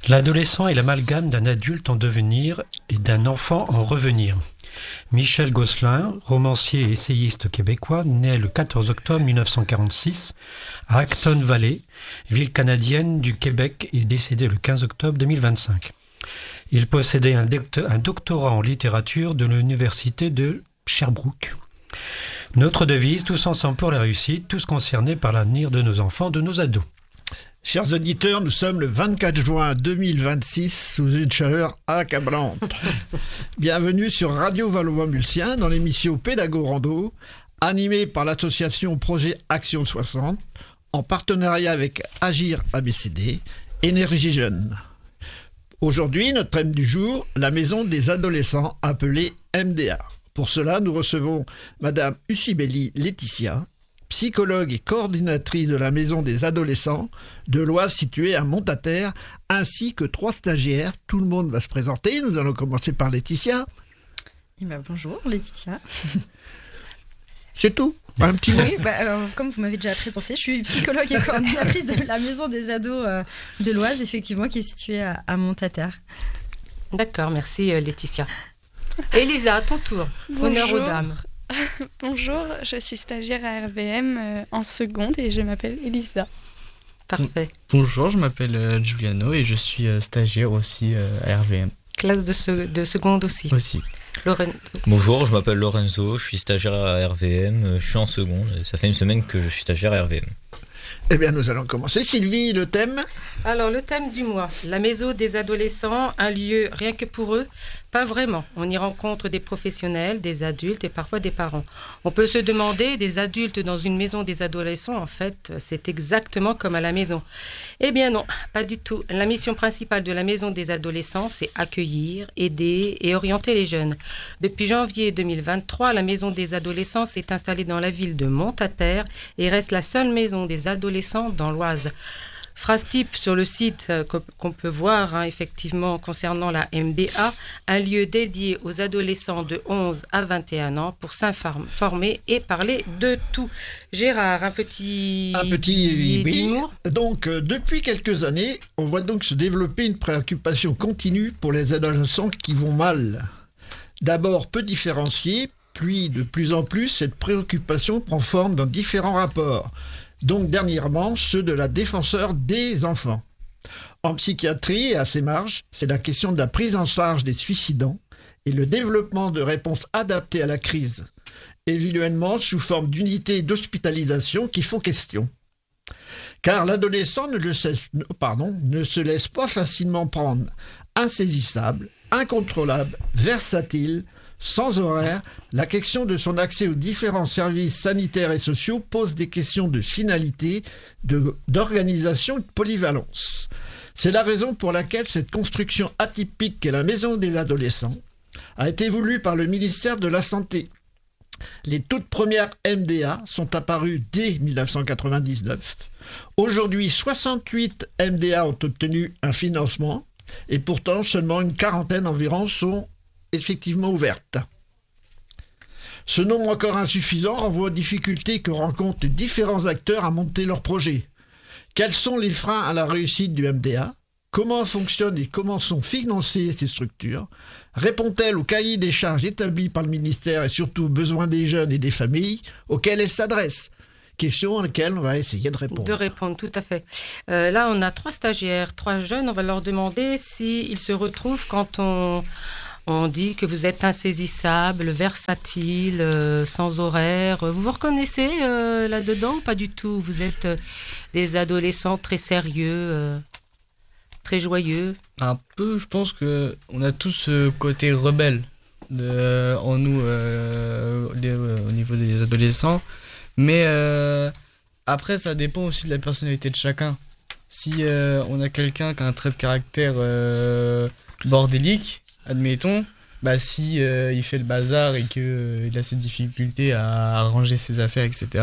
L'adolescent est l'amalgame d'un adulte en devenir et d'un enfant en revenir. Michel Gosselin, romancier et essayiste québécois, né le 14 octobre 1946 à Acton Valley, ville canadienne du Québec, et décédé le 15 octobre 2025. Il possédait un doctorat en littérature de l'université de Sherbrooke. Notre devise, tous ensemble pour la réussite, tous concernés par l'avenir de nos enfants, de nos ados. Chers auditeurs, nous sommes le 24 juin 2026 sous une chaleur accablante. Bienvenue sur Radio Valois-Mulsien dans l'émission Pédago Rando, animée par l'association Projet Action 60, en partenariat avec Agir ABCD, Énergie Jeune. Aujourd'hui, notre thème du jour, la maison des adolescents, appelée MDA. Pour cela, nous recevons Madame Ucibelli Laetitia, psychologue et coordinatrice de la maison des adolescents de l'Oise située à Montataire, ainsi que 3 stagiaires. Tout le monde va se présenter. Nous allons commencer par Laetitia. Bonjour Laetitia. C'est tout? Un petit mot? Oui, comme vous m'avez déjà présenté, je suis psychologue et coordinatrice de la maison des ados de l'Oise, effectivement, qui est située à Montataire. D'accord, merci Laetitia. Elisa, à ton tour. Honneur aux dames. Bonjour, je suis stagiaire à RVM en seconde et je m'appelle Elisa. Parfait. Bonjour, je m'appelle Giuliano et je suis stagiaire aussi à RVM. Classe de seconde aussi. Lorenzo. Bonjour, je m'appelle Lorenzo, je suis stagiaire à RVM, je suis en seconde. Ça fait une semaine que je suis stagiaire à RVM. Eh bien, nous allons commencer. Sylvie, le thème? Alors, le thème du mois, la maison des adolescents, un lieu rien que pour eux? Pas vraiment. On y rencontre des professionnels, des adultes et parfois des parents. On peut se demander, des adultes dans une maison des adolescents, en fait, c'est exactement comme à la maison. Eh bien non, pas du tout. La mission principale de la maison des adolescents, c'est accueillir, aider et orienter les jeunes. Depuis janvier 2023, la maison des adolescents s'est installée dans la ville de Montataire et reste la seule maison des adolescents dans l'Oise. Phrase type sur le site qu'on peut voir effectivement concernant la MDA, un lieu dédié aux adolescents de 11 à 21 ans pour s'informer et parler de tout. Gérard, un petit humour. Donc, depuis quelques années, on voit donc se développer une préoccupation continue pour les adolescents qui vont mal. D'abord peu différenciée, puis de plus en plus, cette préoccupation prend forme dans différents rapports. Donc dernièrement, ceux de la défenseure des enfants. En psychiatrie et à ses marges, c'est la question de la prise en charge des suicidants et le développement de réponses adaptées à la crise, éventuellement sous forme d'unités d'hospitalisation qui font question. Car l'adolescent ne se laisse pas facilement prendre, insaisissable, incontrôlable, versatile, sans horaire, la question de son accès aux différents services sanitaires et sociaux pose des questions de finalité, d'organisation et de polyvalence. C'est la raison pour laquelle cette construction atypique qu'est la maison des adolescents a été voulue par le ministère de la Santé. Les toutes premières MDA sont apparues dès 1999. Aujourd'hui, 68 MDA ont obtenu un financement et pourtant seulement une quarantaine environ sont effectivement ouverte. Ce nombre encore insuffisant renvoie aux difficultés que rencontrent les différents acteurs à monter leur projet. Quels sont les freins à la réussite du MDA? Comment fonctionnent et comment sont financées ces structures? Répond-elle au cahier des charges établi par le ministère et surtout aux besoins des jeunes et des familles auxquels elles s'adressent? Question à laquelle on va essayer de répondre. De répondre, tout à fait. Là, on a 3 stagiaires, 3 jeunes. On va leur demander s'ils se retrouvent quand on dit que vous êtes insaisissable, versatile, sans horaire. Vous vous reconnaissez là-dedans ou pas du tout? Vous êtes des adolescents très sérieux, très joyeux? Un peu, je pense qu'on a tous ce côté rebelle en nous au niveau des adolescents. Mais après, ça dépend aussi de la personnalité de chacun. Si on a quelqu'un qui a un trait de caractère bordélique, admettons, si il fait le bazar et qu'il a ses difficultés à ranger ses affaires, etc.,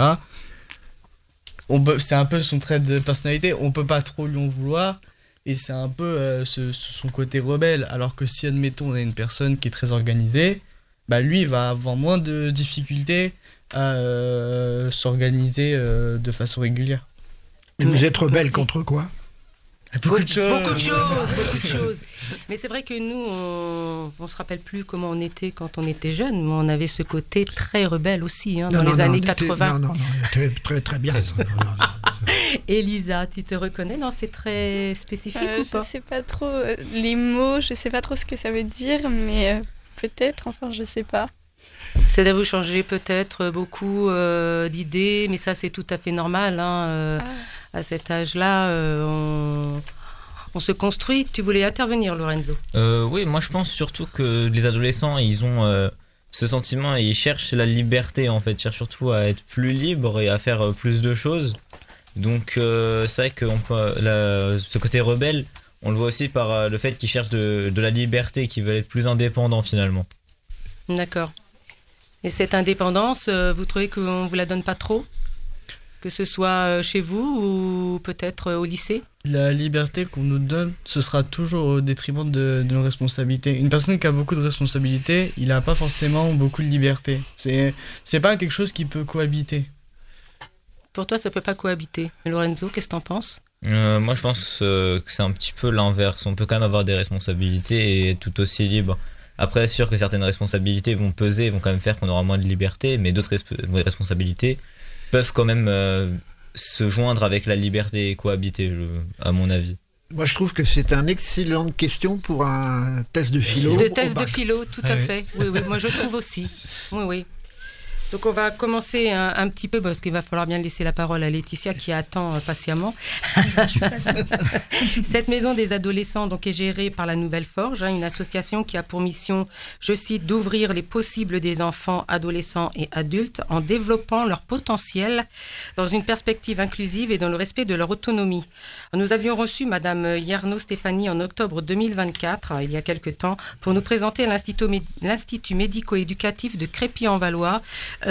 c'est un peu son trait de personnalité, on peut pas trop lui en vouloir, et c'est un peu son côté rebelle. Alors que si, admettons, on a une personne qui est très organisée, lui, il va avoir moins de difficultés à s'organiser de façon régulière. Et vous êtes rebelle contre quoi? Beaucoup de choses. Beaucoup de choses. Mais c'est vrai que nous, on se rappelle plus comment on était quand on était jeune, mais on avait ce côté très rebelle aussi, dans les années 80. Non, très, très, très bien. Elisa, tu te reconnais? Non, c'est très spécifique ou pas? Je sais pas trop les mots, je sais pas trop ce que ça veut dire, mais peut-être, enfin, je sais pas. C'est à vous changer peut-être beaucoup d'idées, mais ça c'est tout à fait normal. À cet âge-là, on se construit. Tu voulais intervenir, Lorenzo? Oui, moi je pense surtout que les adolescents, ils ont ce sentiment et ils cherchent la liberté en fait. Ils cherchent surtout à être plus libres et à faire plus de choses. Donc c'est vrai que ce côté rebelle, on le voit aussi par le fait qu'ils cherchent de la liberté, qu'ils veulent être plus indépendants finalement. D'accord. Et cette indépendance, vous trouvez qu'on ne vous la donne pas trop? Que ce soit chez vous ou peut-être au lycée? La liberté qu'on nous donne, ce sera toujours au détriment de nos responsabilités. Une personne qui a beaucoup de responsabilités, il n'a pas forcément beaucoup de liberté. C'est pas quelque chose qui peut cohabiter. Pour toi, ça ne peut pas cohabiter. Lorenzo, qu'est-ce que tu en penses? Moi je pense que c'est un petit peu l'inverse. On peut quand même avoir des responsabilités et être tout aussi libre. Après, c'est sûr que certaines responsabilités vont peser, vont quand même faire qu'on aura moins de liberté, mais d'autres responsabilités peuvent quand même se joindre avec la liberté et cohabiter, à mon avis. Moi, je trouve que c'est une excellente question pour un test de philo. De test de philo, tout à fait. Oui, moi je trouve aussi. Oui. Donc on va commencer un petit peu, parce qu'il va falloir bien laisser la parole à Laetitia qui attend patiemment. Cette maison des adolescents donc, est gérée par la Nouvelle Forge, une association qui a pour mission, je cite, d'ouvrir les possibles des enfants, adolescents et adultes en développant leur potentiel dans une perspective inclusive et dans le respect de leur autonomie. Nous avions reçu Madame Yarno Stéphanie en octobre 2024, il y a quelque temps, pour nous présenter l'Institut médico-éducatif de Crépy-en-Valois.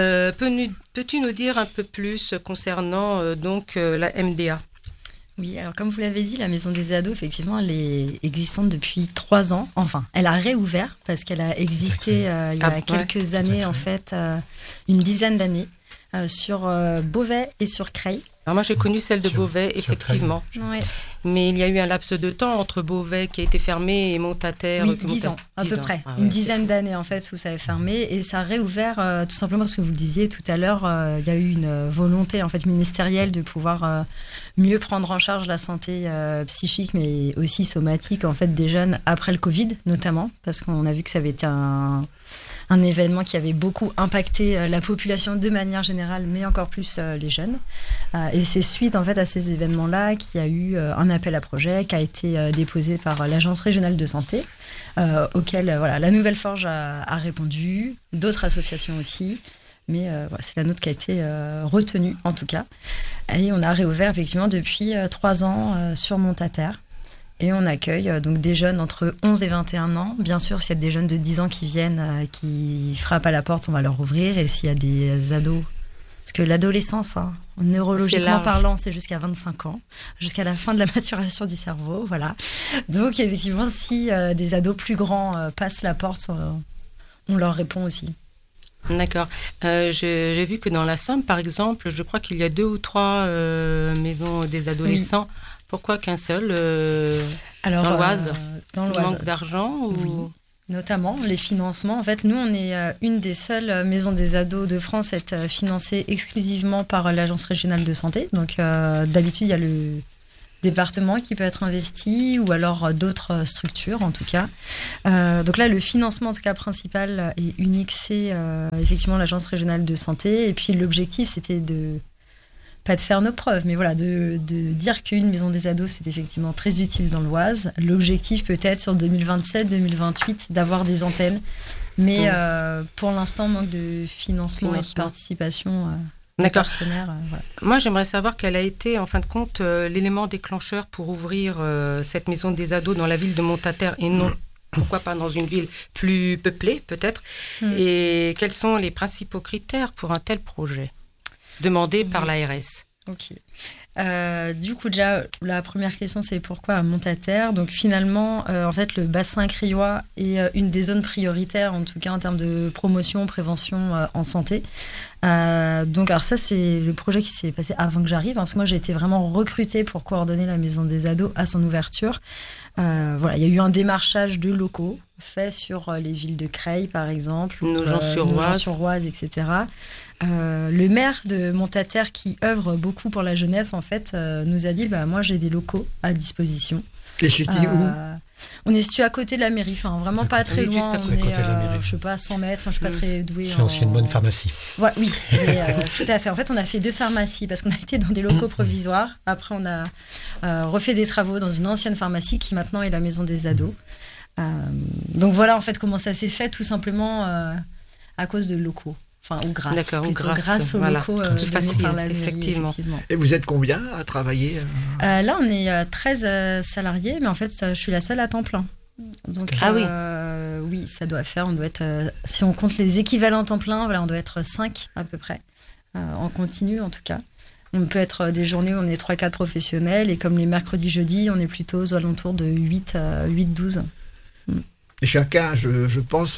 Peux-tu nous dire un peu plus concernant la MDA? Oui, alors comme vous l'avez dit, la Maison des Ados, effectivement, elle est existante depuis 3 ans. Enfin, elle a réouvert parce qu'elle a existé il y a quelques années, en fait, une dizaine d'années, sur Beauvais et sur Creil. Alors moi, j'ai connu celle de Beauvais, effectivement. Ouais. Mais il y a eu un laps de temps entre Beauvais qui a été fermé et Montataire. Oui, 10 ans, à peu près. Une dizaine d'années, en fait, où ça avait fermé. Et ça a réouvert, tout simplement, parce que vous le disiez tout à l'heure, il y a eu une volonté, en fait, ministérielle de pouvoir mieux prendre en charge la santé psychique, mais aussi somatique, en fait, des jeunes après le Covid, notamment. Parce qu'on a vu que ça avait été un événement qui avait beaucoup impacté la population de manière générale, mais encore plus les jeunes. Et c'est suite en fait à ces événements-là qu'il y a eu un appel à projet qui a été déposé par l'Agence régionale de santé, auquel la Nouvelle Forge a répondu, d'autres associations aussi. Mais c'est la nôtre qui a été retenue en tout cas. Et on a réouvert effectivement depuis 3 ans sur Montataire. Et on accueille donc des jeunes entre 11 et 21 ans. Bien sûr, s'il y a des jeunes de 10 ans qui viennent, qui frappent à la porte, on va leur ouvrir. Et s'il y a des ados, parce que l'adolescence, neurologiquement parlant, c'est jusqu'à 25 ans, jusqu'à la fin de la maturation du cerveau, voilà. Donc effectivement, si des ados plus grands passent la porte, on leur répond aussi. D'accord. J'ai vu que dans la Somme, par exemple, je crois qu'il y a 2 ou 3 maisons des adolescents. Oui. Pourquoi qu'un seul dans l'Oise? Dans l'Oise. Manque d'argent ou... Oui. Notamment les financements. En fait, nous, on est une des seules maisons des ados de France à être financée exclusivement par l'Agence régionale de santé. Donc, d'habitude, il y a le département qui peut être investi ou alors d'autres structures, en tout cas. Donc là, le financement, en tout cas, principal et unique, c'est effectivement l'Agence régionale de santé. Et puis, l'objectif, c'était pas de faire nos preuves, mais voilà, de dire qu'une maison des ados, c'est effectivement très utile dans l'Oise. L'objectif peut-être sur 2027-2028 d'avoir des antennes, mais pour l'instant, manque de financement et de participation des partenaires. Voilà. Moi, j'aimerais savoir quel a été, en fin de compte, l'élément déclencheur pour ouvrir cette maison des ados dans la ville de Montataire et non, pourquoi pas dans une ville plus peuplée, peut-être. Et quels sont les principaux critères pour un tel projet demandé par l'ARS? Ok. Du coup, déjà, la première question, c'est pourquoi à Montataire. Donc, finalement, en fait, le bassin criois est une des zones prioritaires, en tout cas en termes de promotion, prévention en santé. Donc, alors ça, c'est le projet qui s'est passé avant que j'arrive, parce que moi, j'ai été vraiment recrutée pour coordonner la maison des ados à son ouverture. Voilà, il y a eu un démarchage de locaux fait sur les villes de Creil, par exemple, Nogent-sur-Oise, etc. Le maire de Montataire, qui œuvre beaucoup pour la jeunesse, en fait, nous a dit moi j'ai des locaux à disposition. Et c'était où? On est situé à côté de la mairie, enfin vraiment pas très loin. Juste à côté de la mairie. Je sais pas, à 100 mètres, je suis pas très douée. C'est l'ancienne bonne pharmacie. Ouais, oui, tout à fait. En fait, on a fait 2 pharmacies parce qu'on a été dans des locaux provisoires. Après, on a refait des travaux dans une ancienne pharmacie qui maintenant est la maison des ados. Donc voilà, en fait, comment ça s'est fait, tout simplement à cause de locaux. Enfin, ou grâce. D'accord, grâce aux locaux facile, par la mairie, effectivement. Et vous êtes combien à travailler Là, on est 13 salariés, mais en fait, je suis la seule à temps plein. Donc, oui, ça doit faire, on doit être, si on compte les équivalents temps plein, voilà, on doit être 5 à peu près, en continu en tout cas. On peut être des journées où on est 3-4 professionnels, et comme les mercredis, jeudis, on est plutôt aux alentours de 8-12. Et chacun, je pense,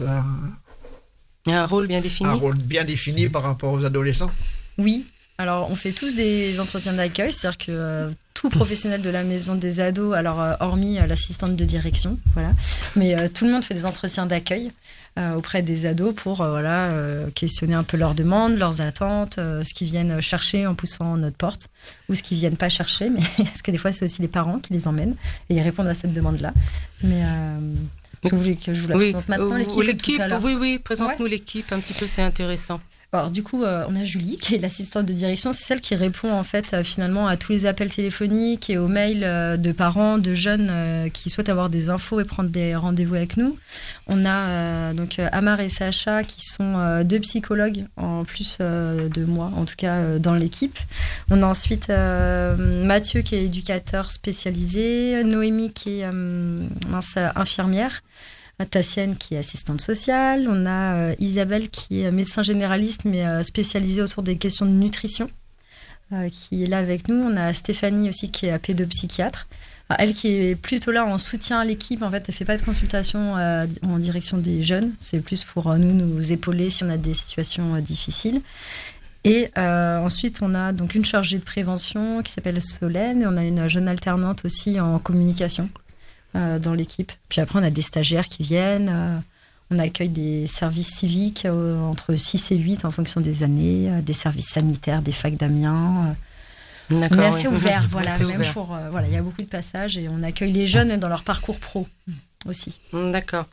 Il y a un rôle bien défini. un rôle bien défini par rapport aux adolescents. Oui, alors on fait tous des entretiens d'accueil, c'est-à-dire que tout professionnel de la maison des ados, alors hormis l'assistante de direction, voilà, mais tout le monde fait des entretiens d'accueil auprès des ados pour questionner un peu leurs demandes, leurs attentes, ce qu'ils viennent chercher en poussant notre porte, ou ce qu'ils viennent pas chercher, mais parce que des fois c'est aussi les parents qui les emmènent et ils répondent à cette demande-là. Mais est-ce que vous voulez que je vous la présente maintenant, l'équipe, tout à l'heure? Oui, présente-nous l'équipe un petit peu, c'est intéressant. Alors du coup, on a Julie, qui est l'assistante de direction. C'est celle qui répond en fait finalement à tous les appels téléphoniques et aux mails de parents, de jeunes qui souhaitent avoir des infos et prendre des rendez-vous avec nous. On a donc Amar et Sacha qui sont 2 psychologues en plus de moi, en tout cas dans l'équipe. On a ensuite Mathieu qui est éducateur spécialisé, Noémie qui est infirmière, Tassienne qui est assistante sociale, on a Isabelle qui est médecin généraliste mais spécialisée autour des questions de nutrition, qui est là avec nous. On a Stéphanie aussi qui est pédopsychiatre, elle qui est plutôt là en soutien à l'équipe. En fait, elle fait pas de consultation en direction des jeunes, c'est plus pour nous épauler si on a des situations difficiles. Et ensuite, on a donc une chargée de prévention qui s'appelle Solène, et on a une jeune alternante aussi en communication dans l'équipe. Puis après, on a des stagiaires qui viennent. On accueille des services civiques entre 6 et 8 en fonction des années, des services sanitaires, des facs d'Amiens. D'accord, on est assez ouvert, C'est même ouvert. il y a beaucoup de passages et on accueille les jeunes même dans leur parcours pro aussi. D'accord.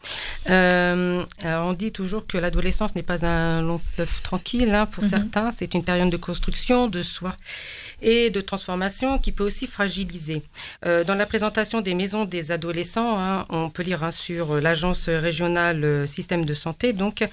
Alors on dit toujours que l'adolescence n'est pas un long fleuve tranquille, pour certains. C'est une période de construction de soi et de transformation qui peut aussi fragiliser. Dans la présentation des maisons des adolescents, on peut lire sur l'agence régionale système de santé. Donc,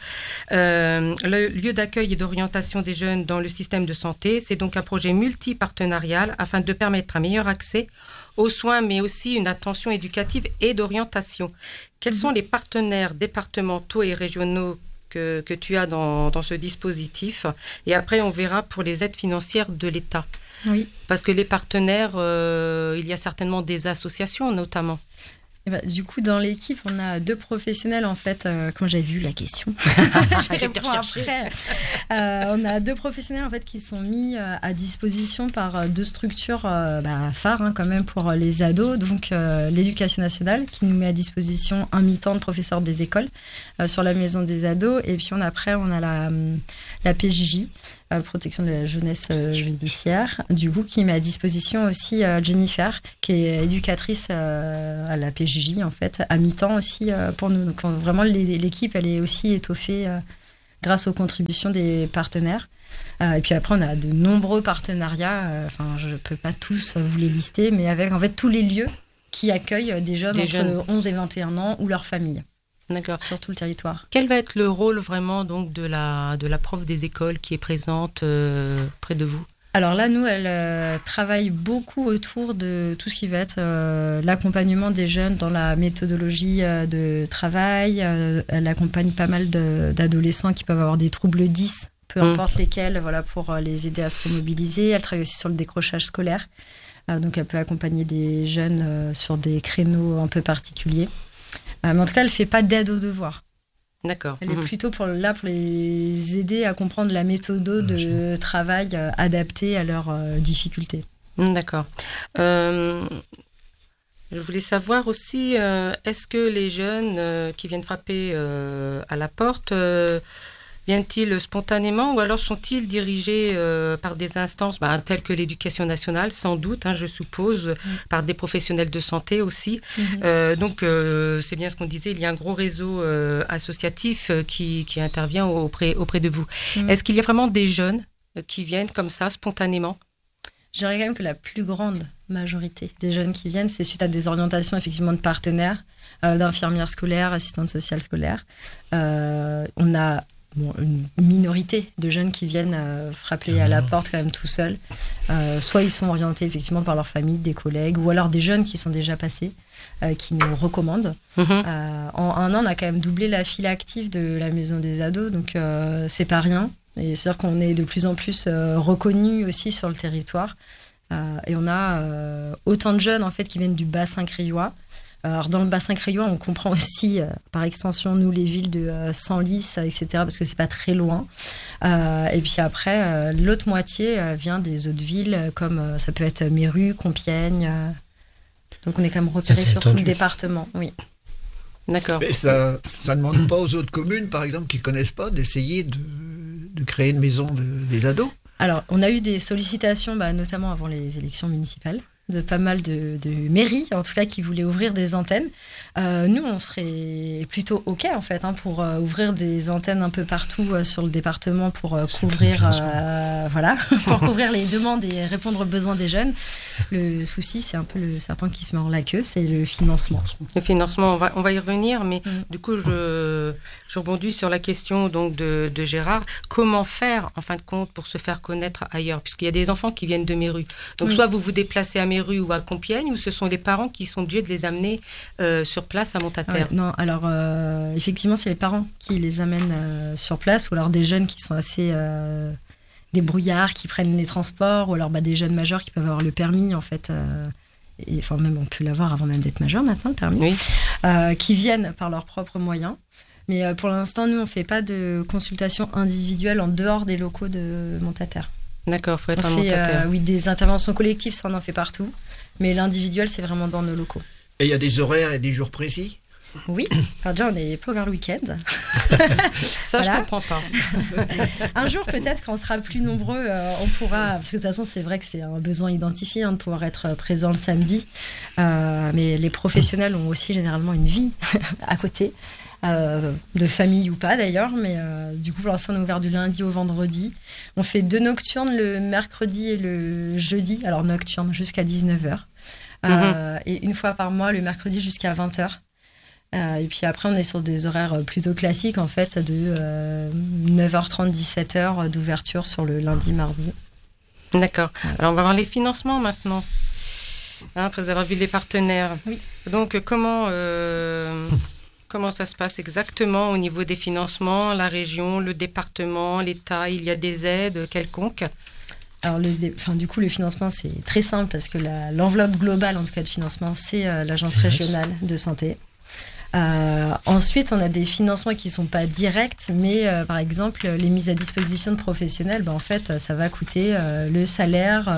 le lieu d'accueil et d'orientation des jeunes dans le système de santé, c'est donc un projet multipartenarial afin de permettre un meilleur accès aux soins, mais aussi une attention éducative et d'orientation. Quels sont les partenaires départementaux et régionaux que tu as dans ce dispositif? Et après, on verra pour les aides financières de l'État. Oui. Parce que les partenaires, il y a certainement des associations notamment. Et du coup, dans l'équipe, on a 2 professionnels, en fait, quand j'avais vu la question. J'ai répondu après. On a 2 professionnels, en fait, qui sont mis à disposition par 2 structures phares, quand même, pour les ados. Donc, l'Éducation nationale, qui nous met à disposition un mi-temps de professeurs des écoles sur la maison des ados. Et puis, après, on a la PJJ, protection de la jeunesse judiciaire, du coup, qui met à disposition aussi Jennifer, qui est éducatrice à la PJJ, en fait, à mi-temps aussi pour nous. Donc, vraiment, l'équipe, elle est aussi étoffée grâce aux contributions des partenaires. Et puis après, on a de nombreux partenariats, je ne peux pas tous vous les lister, mais avec, en fait, tous les lieux qui accueillent des jeunes entre 11 et 21 ans ou leurs familles. D'accord. Sur tout le territoire. Quel va être le rôle vraiment donc de la prof des écoles qui est présente près de vous? Alors là, nous, elle travaille beaucoup autour de tout ce qui va être l'accompagnement des jeunes dans la méthodologie de travail. Elle accompagne pas mal d'adolescents qui peuvent avoir des troubles 10 peu importe lesquels, voilà, pour les aider à se remobiliser. Elle travaille aussi sur le décrochage scolaire. Donc, elle peut accompagner des jeunes sur des créneaux un peu particuliers. Mais en tout cas, elle ne fait pas d'aide aux devoirs. D'accord. Elle est plutôt pour les aider à comprendre la méthode de travail adaptée à leurs difficultés. D'accord. Je voulais savoir aussi, est-ce que les jeunes qui viennent frapper à la porte, viennent-ils spontanément ou alors sont-ils dirigés par des instances telles que l'Éducation nationale, sans doute, je suppose, par des professionnels de santé aussi. Donc, c'est bien ce qu'on disait, il y a un gros réseau associatif qui intervient auprès de vous. Est-ce qu'il y a vraiment des jeunes qui viennent comme ça, spontanément ? Je dirais quand même que la plus grande majorité des jeunes qui viennent, c'est suite à des orientations effectivement de partenaires, d'infirmières scolaires, assistantes sociales scolaires. On a une minorité de jeunes qui viennent frapper à la porte quand même tout seuls. Soit ils sont orientés effectivement par leur famille, des collègues, ou alors des jeunes qui sont déjà passés, qui nous recommandent. En un an, on a quand même doublé la file active de la Maison des Ados, donc c'est pas rien. Et c'est-à-dire qu'on est de plus en plus reconnus aussi sur le territoire. Et on a autant de jeunes en fait, qui viennent du bassin criois. Alors dans le bassin criois, on comprend aussi, par extension, nous, les villes de Senlis, etc., parce que c'est pas très loin. Et puis après, l'autre moitié vient des autres villes, comme ça peut être Méru, Compiègne. Donc on est quand même repéré sur tout le département, oui. D'accord. Mais ça ne demande pas aux autres communes, par exemple, qui ne connaissent pas, d'essayer de créer une maison des ados? Alors, on a eu des sollicitations, notamment avant les élections municipales, de pas mal de mairies, en tout cas, qui voulaient ouvrir des antennes. Nous, on serait plutôt OK, en fait, pour ouvrir des antennes un peu partout sur le département pour couvrir, pour couvrir les demandes et répondre aux besoins des jeunes. Le souci, c'est un peu le serpent qui se mord la queue, c'est le financement. Le financement, on va y revenir, mais du coup, je rebondis sur la question donc de Gérard. Comment faire, en fin de compte, pour se faire connaître ailleurs? Puisqu'il y a des enfants qui viennent de Méru. Donc, soit vous vous déplacez à Méru ou à Compiègne, ou ce sont les parents qui sont obligés de les amener sur place à Montataire. Non, alors effectivement, c'est les parents qui les amènent sur place, ou alors des jeunes qui sont assez débrouillards, qui prennent les transports, ou alors des jeunes majeurs qui peuvent avoir le permis, en fait. Et, enfin, même on peut l'avoir avant même d'être majeur maintenant, le permis. Oui. Qui viennent par leurs propres moyens. Mais pour l'instant, nous, on ne fait pas de consultation individuelle en dehors des locaux de Montataire. D'accord, il faut être à Montataire. Oui, des interventions collectives, ça on en fait partout. Mais l'individuel, c'est vraiment dans nos locaux. Et il y a des horaires et des jours précis? Oui, alors déjà on est pas ouvert le week-end. Ça, voilà. Je comprends pas. Un jour peut-être quand on sera plus nombreux, on pourra, parce que de toute façon c'est vrai que c'est un besoin identifié de pouvoir être présent le samedi. Mais les professionnels ont aussi généralement une vie à côté, de famille ou pas d'ailleurs. Mais du coup pour l'instant on est ouvert du lundi au vendredi. On fait 2 nocturnes le mercredi et le jeudi, alors nocturne jusqu'à 19h. Et une fois par mois le mercredi jusqu'à 20h. Et puis après on est sur des horaires plutôt classiques en fait, de 9h30 17h d'ouverture sur le lundi mardi. D'accord. Alors on va voir les financements maintenant, après avoir vu les partenaires. Oui. Donc comment ça se passe exactement au niveau des financements? La région, le département, l'État, il y a des aides quelconques? Alors du coup le financement c'est très simple parce que l'enveloppe globale en tout cas de financement c'est l'agence régionale de santé. Ensuite on a des financements qui ne sont pas directs mais par exemple les mises à disposition de professionnels, en fait ça va coûter le salaire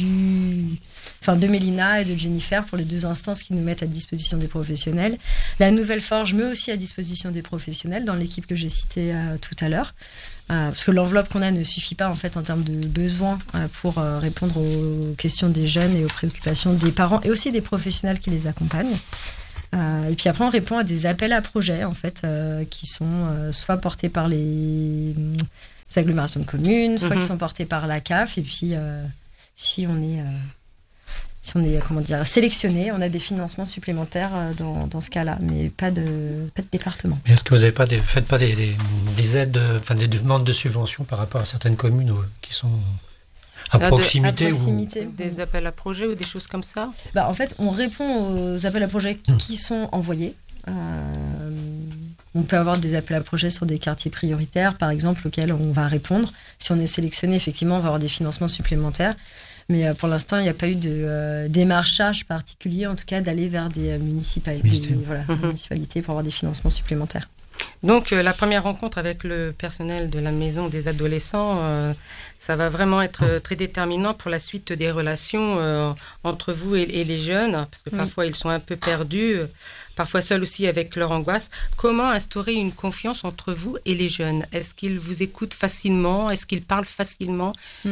de Mélina et de Jennifer pour les 2 instances qui nous mettent à disposition des professionnels. La Nouvelle Forge met aussi à disposition des professionnels dans l'équipe que j'ai citée tout à l'heure. Parce que l'enveloppe qu'on a ne suffit pas en fait en termes de besoins pour répondre aux questions des jeunes et aux préoccupations des parents et aussi des professionnels qui les accompagnent. Et puis après on répond à des appels à projets en fait qui sont soit portés par les agglomérations de communes, soit qui sont portés par la CAF. Et puis si on est sélectionné, on a des financements supplémentaires dans ce cas-là, mais pas de département. Est-ce que vous n'avez faites pas des aides, des demandes de subventions par rapport à certaines communes qui sont à proximité, des appels à projets ou des choses comme ça? En fait, on répond aux appels à projets qui sont envoyés. On peut avoir des appels à projets sur des quartiers prioritaires, par exemple, auxquels on va répondre. Si on est sélectionné, effectivement, on va avoir des financements supplémentaires. Mais pour l'instant, il n'y a pas eu de démarchage particulier, en tout cas, d'aller vers des municipalités, des municipalités pour avoir des financements supplémentaires. Donc, la première rencontre avec le personnel de la maison des adolescents, ça va vraiment être très déterminant pour la suite des relations entre vous et les jeunes, parce que parfois, ils sont un peu perdus, parfois seuls aussi avec leur angoisse. Comment instaurer une confiance entre vous et les jeunes ? Est-ce qu'ils vous écoutent facilement ? Est-ce qu'ils parlent facilement ?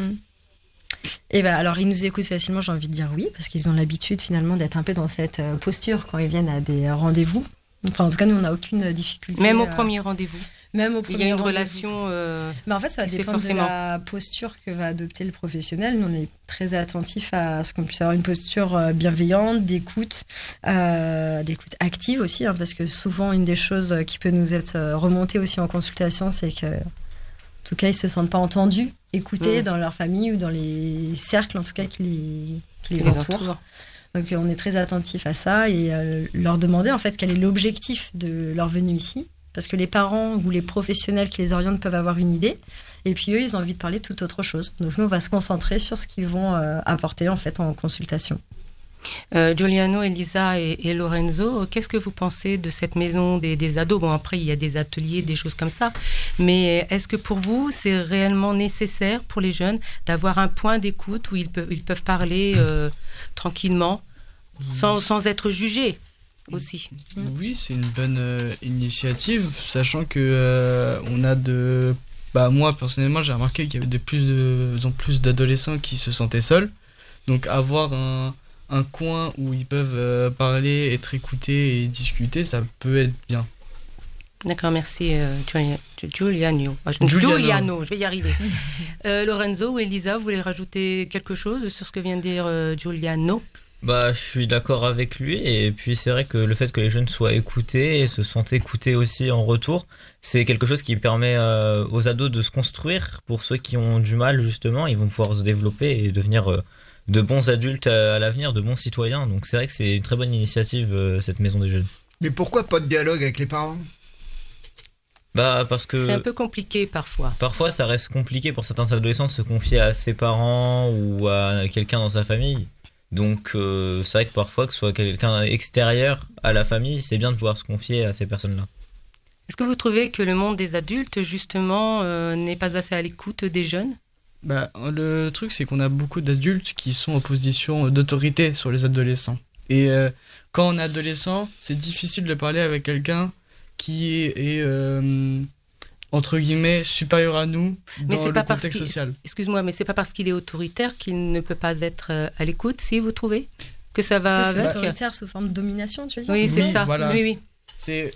Et alors, ils nous écoutent facilement, j'ai envie de dire oui, parce qu'ils ont l'habitude finalement d'être un peu dans cette posture quand ils viennent à des rendez-vous. Enfin, en tout cas, nous, on n'a aucune difficulté. Même au premier rendez-vous. Même au premier Il y a une rendez-vous. relation. Mais en fait, ça va dépendre de la posture que va adopter le professionnel. Nous, on est très attentifs à ce qu'on puisse avoir une posture bienveillante, d'écoute active aussi, parce que souvent, une des choses qui peut nous être remontée aussi en consultation, c'est que, en tout cas, ils ne se sentent pas entendus, écoutés dans leur famille ou dans les cercles, en tout cas, qui les entourent. Donc on est très attentif à ça et leur demander en fait quel est l'objectif de leur venue ici, parce que les parents ou les professionnels qui les orientent peuvent avoir une idée et puis eux ils ont envie de parler de toute autre chose. Donc nous on va se concentrer sur ce qu'ils vont apporter en fait en consultation. Giuliano, Elisa et Lorenzo, qu'est-ce que vous pensez de cette maison des ados ? Bon, après, il y a des ateliers, des choses comme ça, mais est-ce que pour vous, c'est réellement nécessaire pour les jeunes d'avoir un point d'écoute où ils peuvent parler tranquillement, sans être jugés aussi ? Oui, c'est une bonne initiative, sachant que on a moi, personnellement, j'ai remarqué qu'il y avait de plus en plus d'adolescents qui se sentaient seuls, donc avoir un coin où ils peuvent parler, être écoutés et discuter, ça peut être bien. D'accord, merci Giuliano, je vais y arriver. Lorenzo ou Elisa, vous voulez rajouter quelque chose sur ce que vient de dire Giuliano ? Je suis d'accord avec lui, et puis c'est vrai que le fait que les jeunes soient écoutés et se sentent écoutés aussi en retour, c'est quelque chose qui permet aux ados de se construire. Pour ceux qui ont du mal, justement, ils vont pouvoir se développer et devenir de bons adultes à l'avenir, de bons citoyens. Donc c'est vrai que c'est une très bonne initiative, cette maison des jeunes. Mais pourquoi pas de dialogue avec les parents ? Parce que c'est un peu compliqué parfois. Parfois ça reste compliqué pour certains adolescents de se confier à ses parents ou à quelqu'un dans sa famille. Donc c'est vrai que parfois que ce soit quelqu'un extérieur à la famille, c'est bien de pouvoir se confier à ces personnes-là. Est-ce que vous trouvez que le monde des adultes justement n'est pas assez à l'écoute des jeunes ? Le truc, c'est qu'on a beaucoup d'adultes qui sont en position d'autorité sur les adolescents. Et quand on est adolescent, c'est difficile de parler avec quelqu'un qui est entre guillemets, supérieur à nous dans le contexte social. Excuse-moi, mais c'est pas parce qu'il est autoritaire qu'il ne peut pas être à l'écoute, si vous trouvez que ça va avec. C'est autoritaire sous forme de domination, tu veux dire ? Oui, c'est ça. Voilà. Oui. C'est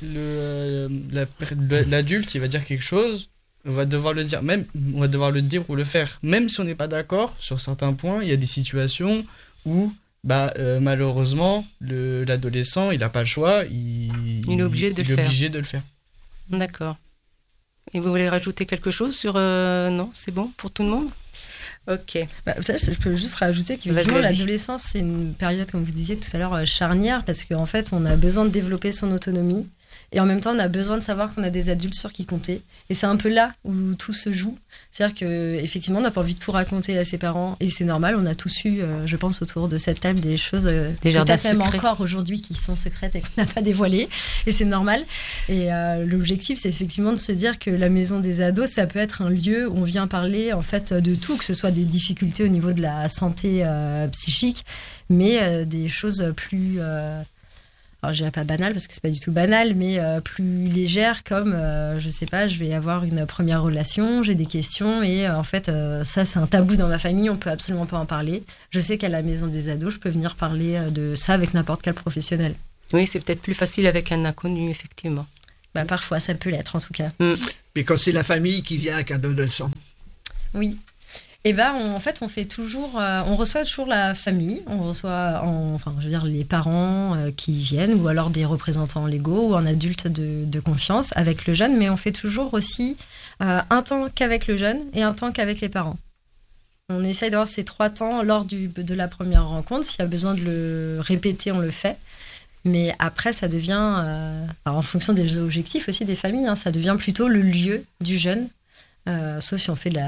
l'adulte, il va dire quelque chose, on va devoir le dire, on va devoir le dire ou le faire. Même si on n'est pas d'accord sur certains points, il y a des situations où malheureusement l'adolescent, il n'a pas le choix, il est obligé de le faire. D'accord. Et vous voulez rajouter quelque chose sur... Non, c'est bon pour tout le monde ? Ok. Peut-être je peux juste rajouter qu'effectivement l'adolescence c'est une période, comme vous disiez tout à l'heure, charnière, parce qu'en fait on a besoin de développer son autonomie et en même temps on a besoin de savoir qu'on a des adultes sur qui compter, et c'est un peu là où tout se joue. C'est-à-dire qu'effectivement on n'a pas envie de tout raconter à ses parents, et c'est normal, on a tous eu, je pense, autour de cette table des choses peut-être même encore aujourd'hui qui sont secrètes et qu'on n'a pas dévoilées, et c'est normal. Et l'objectif c'est effectivement de se dire que la maison des ados, ça peut être un lieu où on vient parler en fait de tout, que ce soit des difficultés au niveau de la santé psychique, mais des choses plus... alors je dirais pas banal parce que c'est pas du tout banal, mais plus légère, comme je sais pas, je vais avoir une première relation, j'ai des questions et en fait ça c'est un tabou dans ma famille, on peut absolument pas en parler. Je sais qu'à la maison des ados, je peux venir parler de ça avec n'importe quel professionnel. Oui, c'est peut-être plus facile avec un inconnu, effectivement. Parfois ça peut l'être en tout cas. Mais quand c'est la famille qui vient avec un adolescent. Oui. Et on fait toujours, on reçoit toujours la famille, on reçoit, les parents qui viennent, ou alors des représentants légaux ou un adulte de confiance avec le jeune, mais on fait toujours aussi un temps qu'avec le jeune et un temps qu'avec les parents. On essaye d'avoir ces 3 temps lors de la première rencontre. S'il y a besoin de le répéter, on le fait. Mais après, ça devient, alors en fonction des objectifs aussi des familles, hein, ça devient plutôt le lieu du jeune, sauf si on fait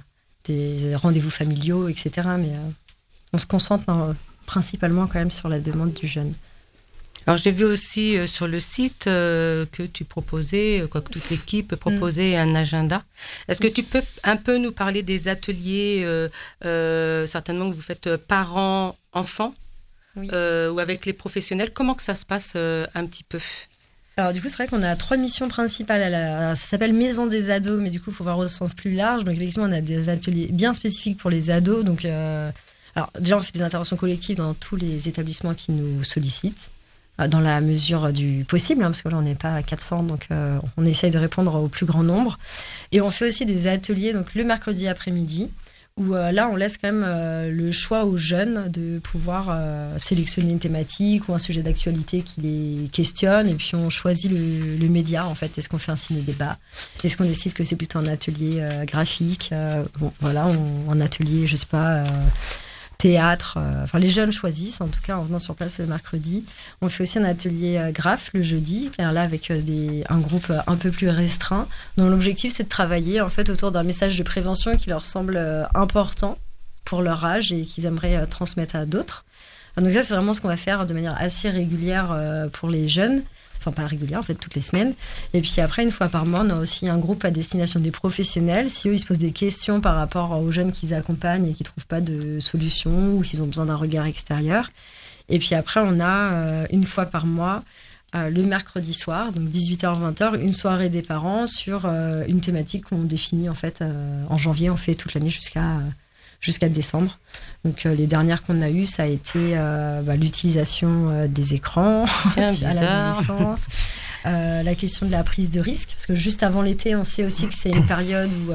des rendez-vous familiaux, etc. Mais on se concentre principalement quand même sur la demande du jeune. Alors j'ai vu aussi sur le site que tu proposais, que toute l'équipe proposait un agenda. Est-ce que tu peux un peu nous parler des ateliers, certainement que vous faites parents-enfants, oui. ou avec les professionnels? Comment que ça se passe un petit peu? Alors du coup, c'est vrai qu'on a 3 missions principales. Ça s'appelle Maison des ados, mais du coup, il faut voir au sens plus large. Donc effectivement, on a des ateliers bien spécifiques pour les ados. Donc, alors déjà, on fait des interventions collectives dans tous les établissements qui nous sollicitent, dans la mesure du possible, hein, parce que là, on n'est pas à 400, donc on essaye de répondre au plus grand nombre. Et on fait aussi des ateliers donc, le mercredi après-midi, où là, on laisse quand même le choix aux jeunes de pouvoir sélectionner une thématique ou un sujet d'actualité qui les questionne, et puis on choisit le média, en fait. Est-ce qu'on fait un ciné-débat? Est-ce qu'on décide que c'est plutôt un atelier graphique? Bon, voilà, un atelier, je sais pas... théâtre, enfin les jeunes choisissent en tout cas en venant sur place le mercredi. On fait aussi un atelier graphe le jeudi, là avec un groupe un peu plus restreint, dont l'objectif c'est de travailler en fait autour d'un message de prévention qui leur semble important pour leur âge et qu'ils aimeraient transmettre à d'autres. Donc ça c'est vraiment ce qu'on va faire de manière assez régulière pour les jeunes. Enfin pas régulière en fait, toutes les semaines. Et puis après, une fois par mois, on a aussi un groupe à destination des professionnels. Si eux, ils se posent des questions par rapport aux jeunes qu'ils accompagnent et qui ne trouvent pas de solution ou qu'ils ont besoin d'un regard extérieur. Et puis après, on a une fois par mois, le mercredi soir, donc 18h-20h, une soirée des parents sur une thématique qu'on définit en fait en janvier. On fait toute l'année jusqu'à décembre. Donc les dernières qu'on a eues, ça a été l'utilisation des écrans à l'adolescence, la question de la prise de risque, parce que juste avant l'été, on sait aussi que c'est une période où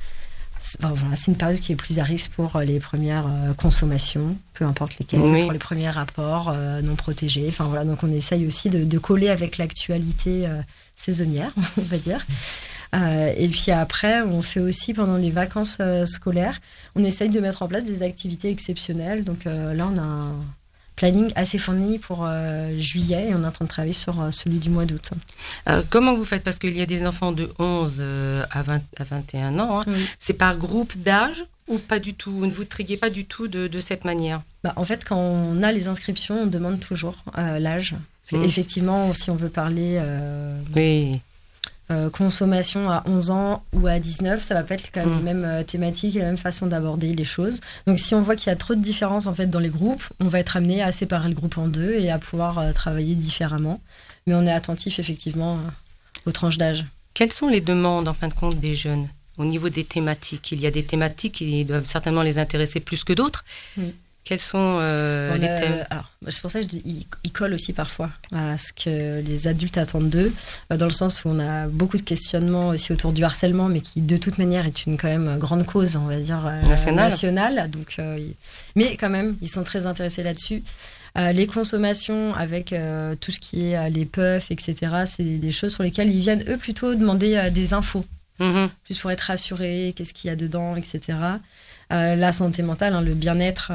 c'est une période qui est plus à risque pour les premières consommations, peu importe lesquelles, oui. Pour les premiers rapports non protégés. Enfin voilà, donc on essaye aussi de coller avec l'actualité saisonnière, on va dire. Et puis après, on fait aussi pendant les vacances scolaires, on essaye de mettre en place des activités exceptionnelles. Donc là, on a un planning assez fourni pour juillet et on est en train de travailler sur celui du mois d'août. Comment vous faites? Parce qu'il y a des enfants de 11 à 21 ans. Hein. Oui. C'est par groupe d'âge ou pas du tout? Vous ne vous triez pas du tout de cette manière? En fait, quand on a les inscriptions, on demande toujours l'âge. Parce qu'effectivement, si on veut parler... oui. Consommation à 11 ans ou à 19, ça va pas être quand même les mêmes thématiques et la même façon d'aborder les choses. Donc si on voit qu'il y a trop de différences en fait dans les groupes, on va être amené à séparer le groupe en deux et à pouvoir travailler différemment. Mais on est attentif effectivement aux tranches d'âge. Quelles sont les demandes en fin de compte des jeunes au niveau des thématiques? Il y a des thématiques qui doivent certainement les intéresser plus que d'autres. Oui. Quels sont les thèmes? Alors, c'est pour ça que je dis ils collent aussi parfois à ce que les adultes attendent d'eux, dans le sens où on a beaucoup de questionnements aussi autour du harcèlement, mais qui de toute manière est une quand même grande cause, on va dire, nationale. Donc, mais quand même, ils sont très intéressés là-dessus. Les consommations avec tout ce qui est les puffs, etc., c'est des choses sur lesquelles ils viennent, eux, plutôt demander des infos. Plus pour être rassurés, qu'est-ce qu'il y a dedans, etc. La santé mentale, le bien-être,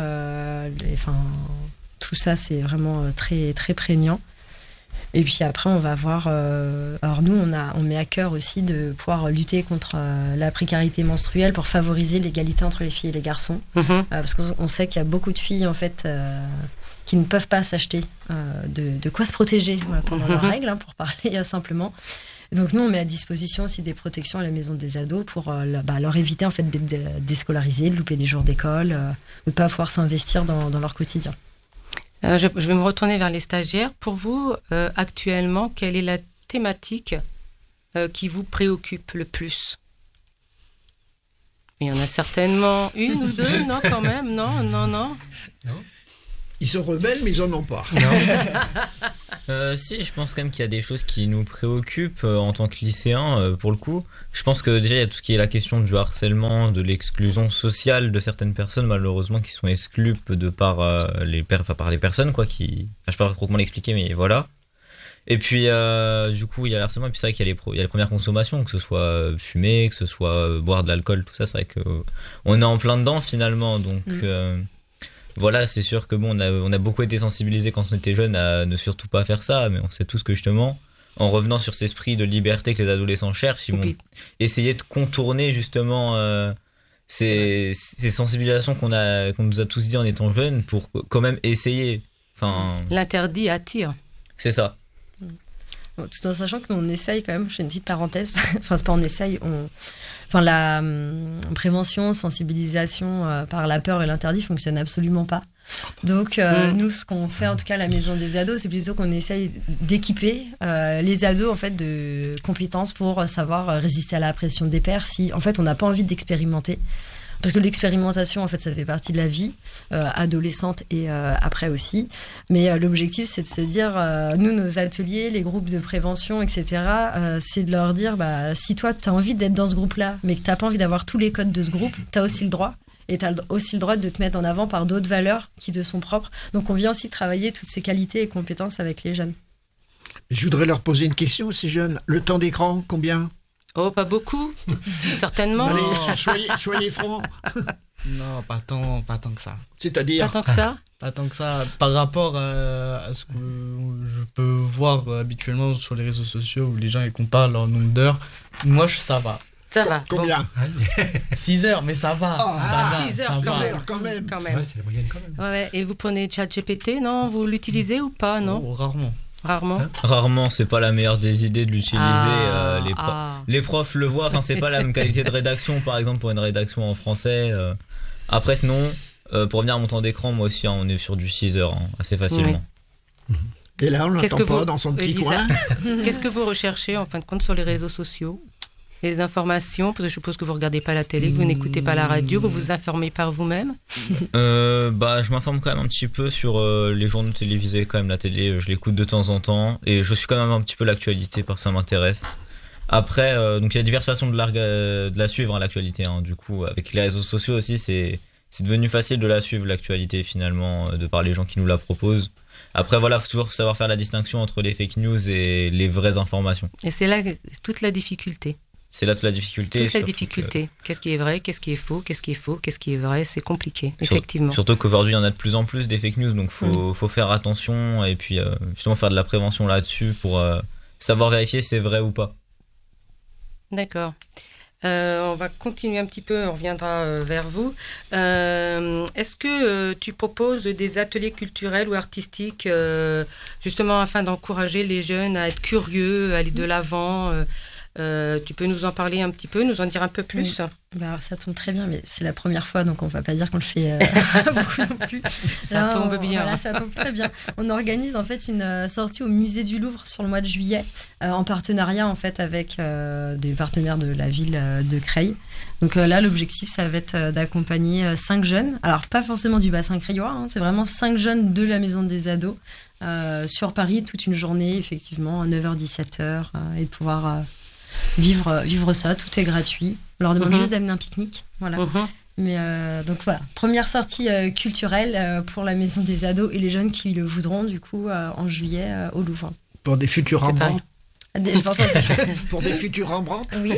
tout ça, c'est vraiment très, très prégnant. Et puis après, on va voir... alors nous, on met à cœur aussi de pouvoir lutter contre la précarité menstruelle pour favoriser l'égalité entre les filles et les garçons. Parce qu'on sait qu'il y a beaucoup de filles, en fait... qui ne peuvent pas s'acheter de quoi se protéger pendant leurs règles, pour parler simplement. Donc nous, on met à disposition aussi des protections à la maison des ados pour leur éviter en fait d'être déscolarisés, de louper des jours d'école, ou de ne pas pouvoir s'investir dans leur quotidien. Je vais me retourner vers les stagiaires. Pour vous, actuellement, quelle est la thématique qui vous préoccupe le plus? Il y en a certainement une ou deux, non, quand même? Non. Ils sont rebelles, mais ils en ont pas. Si, je pense quand même qu'il y a des choses qui nous préoccupent en tant que lycéens, pour le coup. Je pense que déjà, il y a tout ce qui est la question du harcèlement, de l'exclusion sociale de certaines personnes, malheureusement, qui sont exclues par les personnes, quoi, qui... Enfin, je sais pas trop comment l'expliquer, mais voilà. Et puis, du coup, il y a le harcèlement, et puis c'est vrai qu'il y a les premières consommations, que ce soit fumer, que ce soit boire de l'alcool, tout ça, c'est vrai qu'on est en plein dedans, finalement, donc... voilà, c'est sûr que bon, on a beaucoup été sensibilisés quand on était jeunes à ne surtout pas faire ça, mais on sait tous que justement, en revenant sur cet esprit de liberté que les adolescents cherchent, ils vont essayer de contourner justement ces sensibilisations qu'on nous a tous dit en étant jeunes pour quand même essayer. Enfin, l'interdit attire. C'est ça. Bon, tout en sachant que nous, on essaye quand même, je fais une petite parenthèse, enfin c'est pas on essaye, enfin la prévention, sensibilisation par la peur et l'interdit fonctionne absolument pas. Donc nous, ce qu'on fait en tout cas à la maison des ados, c'est plutôt qu'on essaye d'équiper les ados en fait de compétences pour savoir résister à la pression des pairs si en fait on n'a pas envie d'expérimenter. Parce que l'expérimentation, en fait, ça fait partie de la vie adolescente et après aussi. Mais l'objectif, c'est de se dire, nous, nos ateliers, les groupes de prévention, etc., c'est de leur dire, si toi, tu as envie d'être dans ce groupe-là, mais que tu n'as pas envie d'avoir tous les codes de ce groupe, tu as aussi le droit. Et tu as aussi le droit de te mettre en avant par d'autres valeurs qui te sont propres. Donc, on vient aussi travailler toutes ces qualités et compétences avec les jeunes. Je voudrais leur poser une question, ces jeunes. Le temps d'écran, combien ? Oh, pas beaucoup, certainement. Allez, soyez francs. Non, pas tant que ça. C'est-à-dire Pas tant que ça. Pas tant que ça. Par rapport à ce que je peux voir habituellement sur les réseaux sociaux où les gens ils comparent leur nombre d'heures, moi ça va. Ça va. Combien bon. 6 heures, mais ça va. Ah, ça va, 6 heures ça quand va. même. Quand même. Ouais, c'est la moyenne quand même. Ouais. Et vous prenez ChatGPT, non ? Vous l'utilisez ou pas, non ? Oh, rarement. Rarement. Rarement, c'est pas la meilleure des idées de l'utiliser. Les profs le voient. Enfin, c'est pas la même qualité de rédaction, par exemple, pour une rédaction en français. Après, sinon, pour revenir à mon temps d'écran, moi aussi, on est sur du 6 heures, assez facilement. Oui. Et là, on l'entend pas dans son petit Elisa, coin. Qu'est-ce que vous recherchez, en fin de compte, sur les réseaux sociaux ? Les informations, parce que je suppose que vous regardez pas la télé, que vous n'écoutez pas la radio, vous vous informez par vous-même. Je m'informe quand même un petit peu sur les journaux télévisés, quand même la télé, je l'écoute de temps en temps et je suis quand même un petit peu l'actualité parce que ça m'intéresse. Après, donc il y a diverses façons de la suivre, l'actualité. Du coup, avec les réseaux sociaux aussi, c'est devenu facile de la suivre, l'actualité finalement, de par les gens qui nous la proposent. Après, voilà, il faut toujours savoir faire la distinction entre les fake news et les vraies informations. Et c'est là toute la difficulté. C'est là toute la difficulté. Toute la difficulté. Qu'est-ce qui est vrai, qu'est-ce qui est faux, qu'est-ce qui est faux, qu'est-ce qui est vrai, c'est compliqué, effectivement. Surtout qu'aujourd'hui, il y en a de plus en plus des fake news, donc faut faire attention et puis justement faire de la prévention là-dessus pour savoir vérifier si c'est vrai ou pas. D'accord. On va continuer un petit peu, on reviendra vers vous. Est-ce que tu proposes des ateliers culturels ou artistiques justement afin d'encourager les jeunes à être curieux, à aller de l'avant tu peux nous en parler un petit peu, nous en dire un peu plus? Alors, ça tombe très bien, mais c'est la première fois, donc on ne va pas dire qu'on le fait beaucoup non plus. Ça tombe bien. Voilà, ça tombe très bien. On organise en fait une sortie au musée du Louvre sur le mois de juillet, en partenariat en fait avec des partenaires de la ville de Creil. Donc là, l'objectif, ça va être d'accompagner 5 jeunes. Alors, pas forcément du bassin creillois, c'est vraiment 5 jeunes de la Maison des Ados sur Paris, toute une journée, effectivement, 9h-17h, et de pouvoir... Vivre ça, tout est gratuit. On leur demande juste d'amener un pique-nique. Voilà. Mais donc voilà, première sortie culturelle pour la Maison des Ados et les jeunes qui le voudront du coup en juillet au Louvre. Pour des futurs Rembrandt. Pour des futurs Rembrandt. Oui.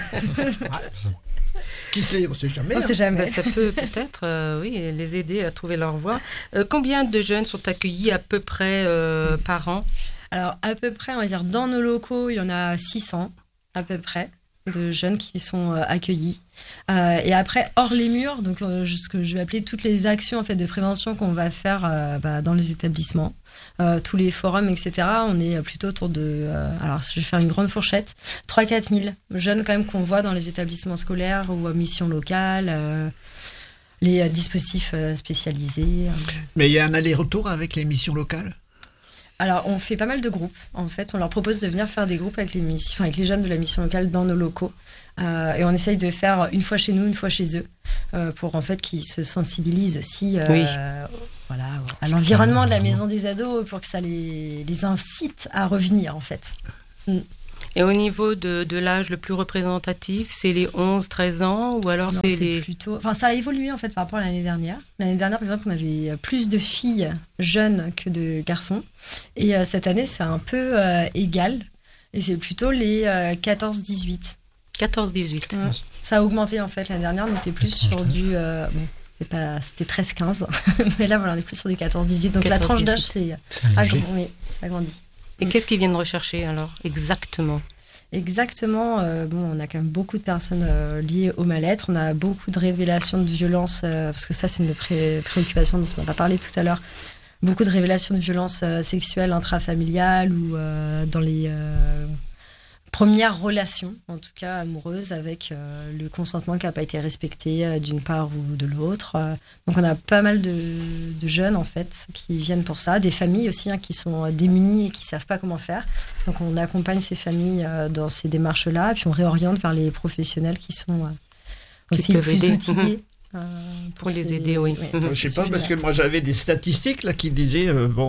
Qui sait, on ne sait jamais. On sait jamais. Ça peut peut-être les aider à trouver leur voie. Combien de jeunes sont accueillis à peu près par an? Alors à peu près, on va dire dans nos locaux, il y en a 600. À peu près, de jeunes qui sont accueillis. Et après, hors les murs, donc ce que je vais appeler toutes les actions en fait, de prévention qu'on va faire dans les établissements, tous les forums, etc., on est plutôt autour de... alors, je vais faire une grande fourchette, 3-4 000 jeunes quand même qu'on voit dans les établissements scolaires ou à mission locale, les dispositifs spécialisés. Mais il y a un aller-retour avec les missions locales ? Alors, on fait pas mal de groupes. En fait, on leur propose de venir faire des groupes avec les jeunes de la mission locale dans nos locaux. Et on essaye de faire une fois chez nous, une fois chez eux, pour en fait qu'ils se sensibilisent aussi à l'environnement de la Maison des Ados, pour que ça les incite à revenir, en fait. Et au niveau de l'âge le plus représentatif, c'est les 11-13 ans ou alors non, c'est les... plutôt... Enfin, ça a évolué en fait par rapport à l'année dernière. L'année dernière, par exemple, on avait plus de filles jeunes que de garçons. Et cette année, c'est un peu égal. Et c'est plutôt les 14-18. 14-18. Ça a augmenté en fait. L'année dernière, on était plus sur du... c'était 13-15. Mais là, voilà, on est plus sur du 14-18. Donc la 14, tranche 18. d'âge, c'est agrandi. Et qu'est-ce qu'ils viennent rechercher alors exactement? Exactement. On a quand même beaucoup de personnes liées au mal-être. On a beaucoup de révélations de violences, parce que ça, c'est une préoccupation dont on va parler tout à l'heure. Beaucoup de révélations de violences sexuelles intrafamiliales ou dans les premières relations, en tout cas amoureuses, avec le consentement qui n'a pas été respecté d'une part ou de l'autre. Donc on a pas mal de jeunes en fait qui viennent pour ça, des familles aussi qui sont démunies et qui ne savent pas comment faire. Donc on accompagne ces familles dans ces démarches-là, puis on réoriente vers les professionnels qui sont aussi peuvent plus aider. outillés. Pour les aider, oui. Je sais pas, parce que moi j'avais des statistiques là qui disaient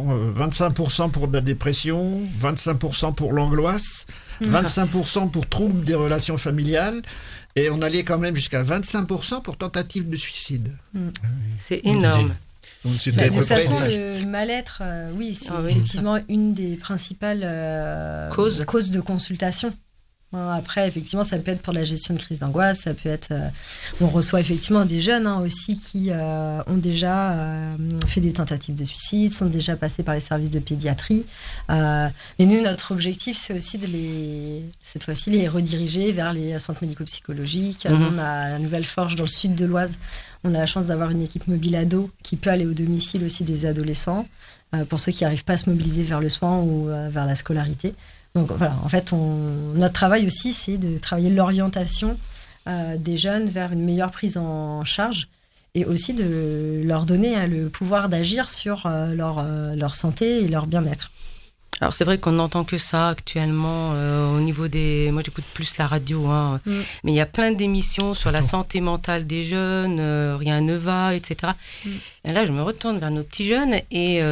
25% pour la dépression, 25% pour l'angoisse, 25% pour troubles des relations familiales, et on allait quand même jusqu'à 25% pour tentative de suicide. C'est énorme. Donc c'était De à peu toute près- façon, le mal-être, c'est Ah oui, effectivement une des principales causes de consultation. Après, effectivement, ça peut être pour la gestion de crise d'angoisse, ça peut être... on reçoit effectivement des jeunes aussi qui ont déjà fait des tentatives de suicide, sont déjà passés par les services de pédiatrie. Mais nous, notre objectif, c'est aussi cette fois-ci, les rediriger vers les centres médico-psychologiques. On a la Nouvelle Forge dans le sud de l'Oise. On a la chance d'avoir une équipe mobile ado qui peut aller au domicile aussi des adolescents, pour ceux qui n'arrivent pas à se mobiliser vers le soin ou vers la scolarité. Donc voilà, en fait, notre travail aussi, c'est de travailler l'orientation des jeunes vers une meilleure prise en charge et aussi de leur donner le pouvoir d'agir sur leur santé et leur bien-être. Alors c'est vrai qu'on n'entend que ça actuellement au niveau des... Moi j'écoute plus la radio, mais il y a plein d'émissions sur la santé mentale des jeunes, Rien ne va, etc. Et là je me retourne vers nos petits jeunes et...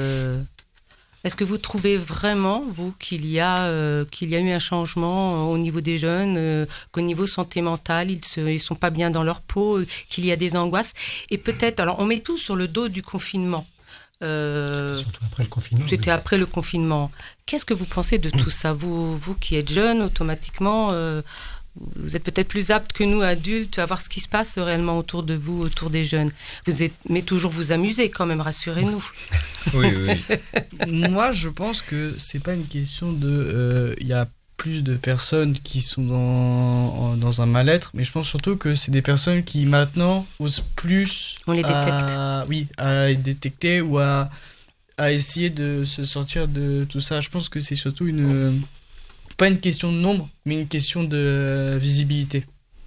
Est-ce que vous trouvez vraiment, vous, qu'il y a eu un changement au niveau des jeunes, qu'au niveau santé mentale, ils sont pas bien dans leur peau, qu'il y a des angoisses? Et peut-être, alors on met tout sur le dos du confinement. Surtout après le confinement. C'était après le confinement. Qu'est-ce que vous pensez de tout ça? Vous qui êtes jeune, automatiquement, vous êtes peut-être plus apte que nous, adultes, à voir ce qui se passe réellement autour de vous, autour des jeunes. Mais toujours vous amuser quand même, rassurez-nous. Oui. Moi, je pense que c'est pas une question de... Il y a plus de personnes qui sont dans un mal-être, mais je pense surtout que c'est des personnes qui maintenant osent plus... On les détecte. À les détecter ou à essayer de se sortir de tout ça. Je pense que c'est surtout pas une question de nombre, mais une question de visibilité.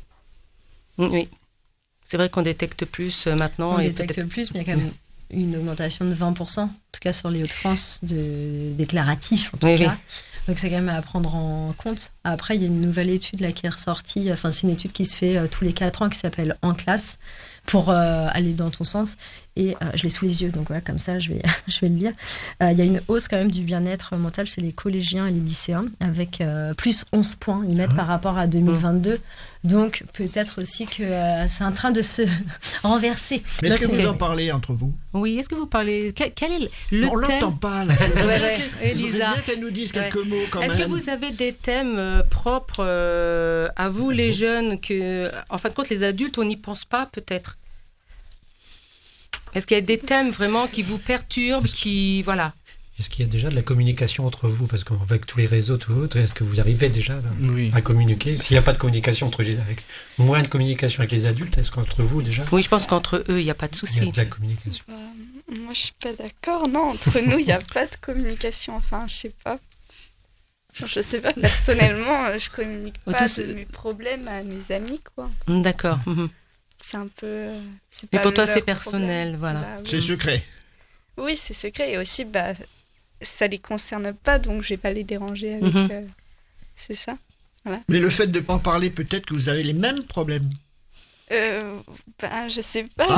Oui. C'est vrai qu'on détecte plus maintenant. On détecte plus, mais il y a quand même une augmentation de 20%, en tout cas sur les Hauts-de-France, déclaratifs en tout cas. Oui. Donc c'est quand même à prendre en compte. Après, il y a une nouvelle étude là, qui est ressortie, c'est une étude qui se fait tous les 4 ans, qui s'appelle En classe, pour aller dans ton sens. Et je l'ai sous les yeux, donc voilà, comme ça, je vais le lire. Il y a une hausse quand même du bien-être mental chez les collégiens et les lycéens, avec plus 11 points, ils mettent par rapport à 2022. Donc peut-être aussi que c'est en train de se renverser. Mais est-ce que vous en parlez entre vous? Oui, est-ce que vous parlez... Quel est le on thème? l'entend pas, là. Elisa. Bien qu'elle nous dise quelques mots quand même. Est-ce que vous avez des thèmes propres à vous, les jeunes, que, en fin de compte, les adultes, on n'y pense pas peut-être? Est-ce qu'il y a des thèmes vraiment qui vous perturbent, voilà? Est-ce qu'il y a déjà de la communication entre vous? Parce qu'avec tous les réseaux, tout autre, est-ce que vous arrivez déjà à communiquer? S'il n'y a pas de communication avec moins de communication avec les adultes, est-ce qu'entre vous déjà? Oui, je pense qu'entre eux, il n'y a pas de souci. Il y a de la communication. Moi, je suis pas d'accord. Non, entre nous, il n'y a pas de communication. Enfin, je sais pas. Je sais pas, personnellement, je communique pas de mes problèmes à mes amis, quoi. D'accord. C'est un peu... Mais pour toi, c'est personnel, voilà. Bah, oui. C'est secret. Oui, c'est secret. Et aussi, ça les concerne pas, donc je vais pas les déranger avec... c'est ça. Voilà. Mais le fait de ne pas en parler, peut-être que vous avez les mêmes problèmes. Je sais pas.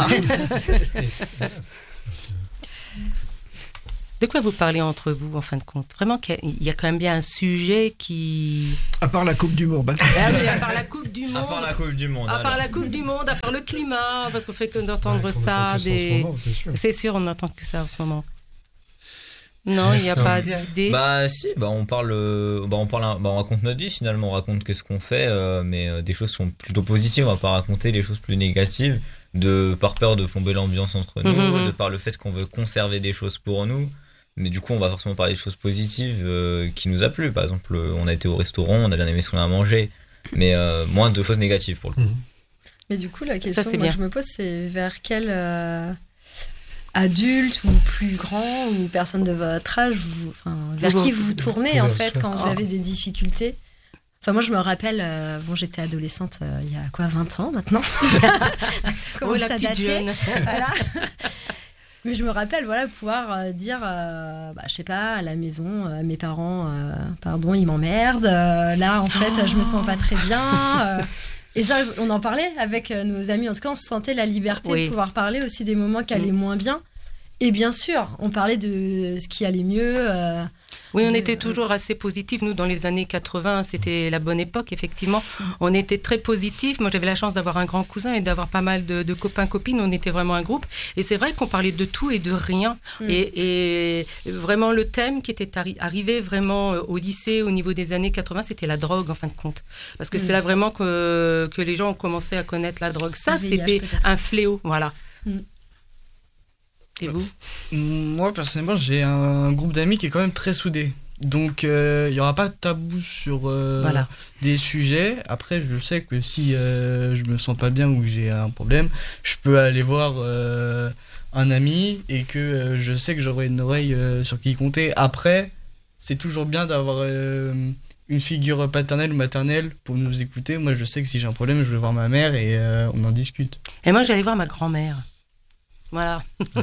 De quoi vous parlez entre vous, en fin de compte? Vraiment, il y a quand même bien un sujet qui... À part la Coupe du Monde. Ah oui, à part la Coupe du Monde. À part la Coupe du Monde. À part la Coupe du Monde, à part le climat, parce qu'on fait que d'entendre ça. C'est sûr, on n'entend que ça en ce moment. Non, il n'y a pas d'idée. Si, on raconte notre vie finalement, on raconte qu'est-ce qu'on fait, mais des choses sont plutôt positives, on va pas raconter les choses plus négatives. par peur de plomber l'ambiance entre nous, de par le fait qu'on veut conserver des choses pour nous. Mais du coup, on va forcément parler de choses positives qui nous a plu. Par exemple, on a été au restaurant, on a bien aimé ce qu'on a mangé, mais moins de choses négatives pour le coup. Mais du coup, la question que je me pose, c'est vers quel adulte ou plus grand ou personne de votre âge, vers qui vous tournez en fait quand vous avez des difficultés? Enfin, moi, je me rappelle, j'étais adolescente il y a 20 ans maintenant. La petite jeune. Voilà. Mais je me rappelle, pouvoir dire, je sais pas, à la maison, mes parents, ils m'emmerdent. Là, en fait, je me sens pas très bien. Et ça, on en parlait avec nos amis. En tout cas, on se sentait la liberté de pouvoir parler aussi des moments qui allaient moins bien. Et bien sûr, on parlait de ce qui allait mieux. Oui, on était toujours assez positifs. Nous, dans les années 80, c'était la bonne époque, effectivement. On était très positifs. Moi, j'avais la chance d'avoir un grand cousin et d'avoir pas mal de copains, copines. On était vraiment un groupe. Et c'est vrai qu'on parlait de tout et de rien. Et vraiment, le thème qui était arrivé vraiment au lycée, au niveau des années 80, c'était la drogue, en fin de compte. Parce que c'est là vraiment que les gens ont commencé à connaître la drogue. Ça, c'était un fléau, voilà. Et vous? Moi, personnellement, j'ai un groupe d'amis qui est quand même très soudé. Donc, il n'y aura pas de tabou sur des sujets. Après, je sais que si je me sens pas bien ou que j'ai un problème, je peux aller voir un ami et que je sais que j'aurai une oreille sur qui compter. Après, c'est toujours bien d'avoir une figure paternelle ou maternelle pour nous écouter. Moi, je sais que si j'ai un problème, je vais voir ma mère et on en discute. Et moi, j'allais voir ma grand-mère. Voilà.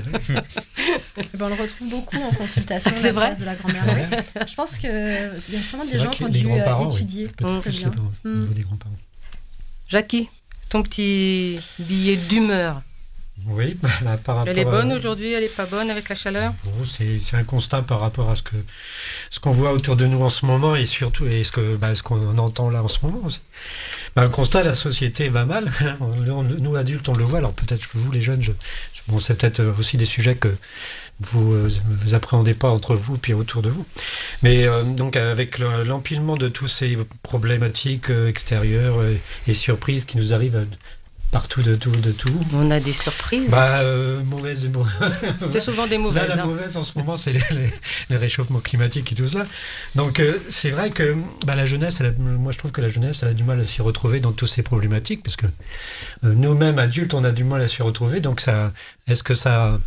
On le retrouve beaucoup en consultation. C'est vrai. Place de la grand-mère. Je pense qu'il y a sûrement des gens qui ont dû étudier. Peut-être que au niveau des grands-parents. Jackie, ton petit billet d'humeur. Oui, par rapport elle est bonne aujourd'hui, elle est pas bonne avec la chaleur? C'est un constat par rapport à ce qu'on voit autour de nous en ce moment et surtout ce qu'on entend là en ce moment aussi. Un constat, la société va mal. Nous adultes, on le voit. Alors peut-être vous les jeunes, c'est peut-être aussi des sujets que vous appréhendez pas entre vous puis autour de vous. Mais donc avec l'empilement de tous ces problématiques extérieures et surprises qui nous arrivent partout de tout. On a des surprises. Mauvaises. C'est souvent des mauvaises. Là, la mauvaise en ce moment, c'est les réchauffements climatiques et tout cela. Donc c'est vrai que la jeunesse, moi je trouve que la jeunesse, elle a du mal à s'y retrouver dans toutes ces problématiques, parce que nous-mêmes adultes, on a du mal à s'y retrouver. Donc est-ce que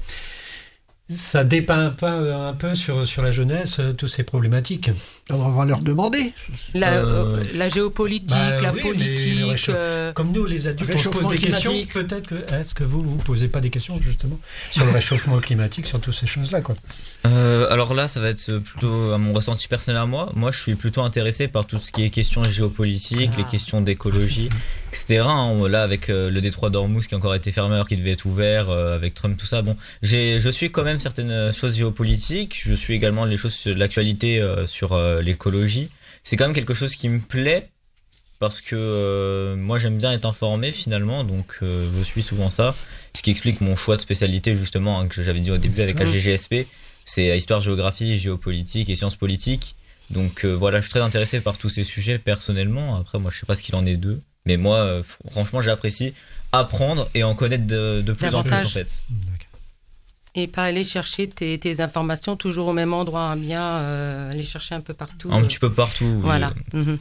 ça dépeint un peu sur la jeunesse toutes ces problématiques? On va leur demander. La géopolitique, la politique. Comme nous, les adultes, on se pose des questions. Peut-être est-ce que vous posez pas des questions justement sur le réchauffement climatique, sur toutes ces choses-là, quoi? Alors là, ça va être plutôt à mon ressenti personnel à moi. Moi, je suis plutôt intéressé par tout ce qui est questions géopolitiques, les questions d'écologie, etc. Là, avec le détroit d'Ormuz qui a encore été fermé alors qu'il devait être ouvert, avec Trump, tout ça. Bon, je suis quand même certaines choses géopolitiques. Je suis également les choses de l'actualité sur l'écologie. C'est quand même quelque chose qui me plaît parce que moi j'aime bien être informé finalement, donc je suis souvent ça, ce qui explique mon choix de spécialité justement, que j'avais dit au début avec la GGSP, c'est histoire, géographie, géopolitique et sciences politiques. Donc voilà, je suis très intéressé par tous ces sujets personnellement. Après moi je sais pas ce qu'il en est d'eux, mais moi franchement j'apprécie apprendre et en connaître de plus en plus en fait. Et pas aller chercher tes informations toujours au même endroit, bien aller chercher un peu partout. Un petit peu partout. Voilà.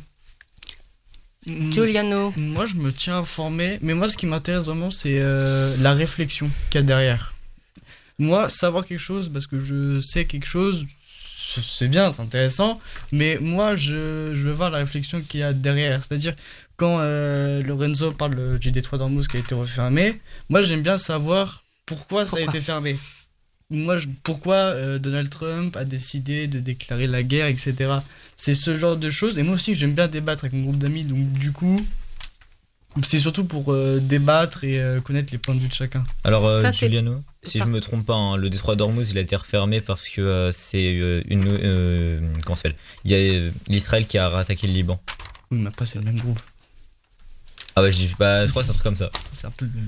Giuliano. Moi, je me tiens informé, mais moi, ce qui m'intéresse vraiment, c'est la réflexion qu'il y a derrière. Moi, savoir quelque chose, parce que je sais quelque chose, c'est bien, c'est intéressant, mais moi, je veux voir la réflexion qu'il y a derrière. C'est-à-dire, quand Lorenzo parle du détroit d'Ormuz qui a été refermé, moi, j'aime bien savoir pourquoi ça a été fermé. Pourquoi Donald Trump a décidé de déclarer la guerre, etc. C'est ce genre de choses. Et moi aussi, j'aime bien débattre avec mon groupe d'amis. Donc, du coup, c'est surtout pour débattre et connaître les points de vue de chacun. Alors, Giuliano, si je me trompe pas, le détroit d'Ormuz, il a été refermé parce que c'est comment ça s'appelle ? Il y a l'Israël qui a rattaqué le Liban. Oui, mais après, c'est le même groupe. Ah ouais, je crois que c'est un truc comme ça. C'est un peu